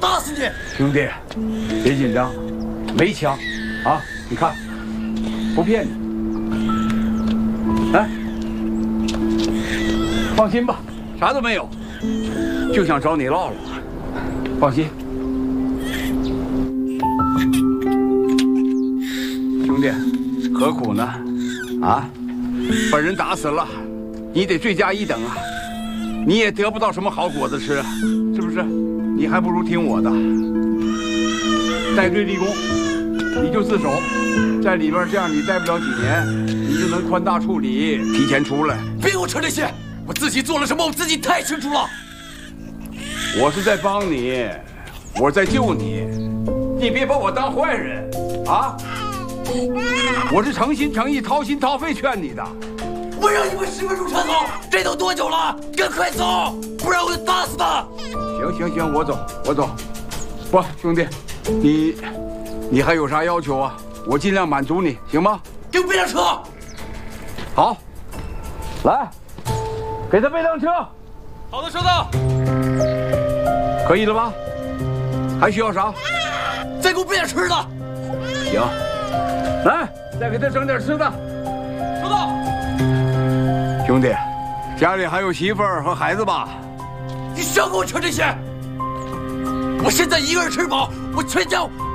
打死你！ 兄弟，别紧张，没枪，啊，你看，不骗你。哎，放心吧，啥都没有，就想找你唠唠。放心。 兄弟，何苦呢？啊，把人打死了，你得罪加一等啊！你也得不到什么好果子吃，是不是？你还不如听我的，戴罪立功，你就自首，在里边这样你待不了几年，你就能宽大处理，提前出来。 别给我扯这些，我自己做了什么，我自己太清楚了。 我是在帮你，我在救你，你别把我当坏人啊！ 我是诚心诚意、掏心掏肺劝你的。 我让你们10分钟全走，这都多久了？赶快走，不然我就打死他！ 行，我走。不，兄弟，你还有啥要求啊？我尽量满足你，行吗？ 给我备辆车。 好，来，给他备辆车。 好的，收到。 可以了吧？还需要啥？ 再给我备点吃的。 行。 来，再给他整点吃的。 收到。 兄弟，家里还有媳妇儿和孩子吧？ 你少给我扯这些！我现在一个人吃饱，我全家